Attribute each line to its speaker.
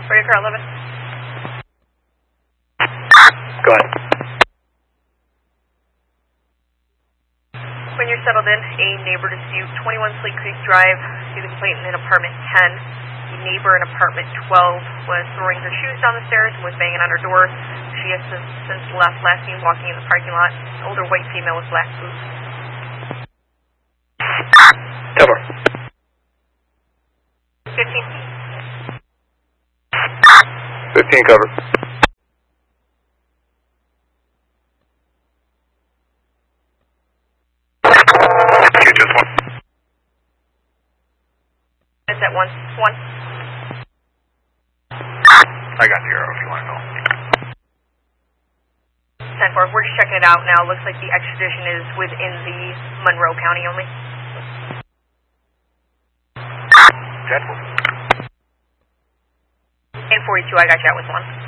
Speaker 1: Radio car 11.
Speaker 2: Go ahead.
Speaker 1: When you're settled in, a neighbor dispute, 21 Slate Creek Drive, due to complaint in apartment 10. The neighbor in apartment 12 was throwing her shoes down the stairs and was banging on her door. She has since left, last seen walking in the parking lot. An older white female with black boots.
Speaker 2: Cover.
Speaker 1: 15.
Speaker 2: 15 cover. Just one.
Speaker 1: It's at 1.
Speaker 2: I got the arrow if you want to know.
Speaker 1: 10-4. We're just checking it out now. Looks like the extradition is within the Monroe County only.
Speaker 2: 10-4.
Speaker 1: And 42, I got you at with 1.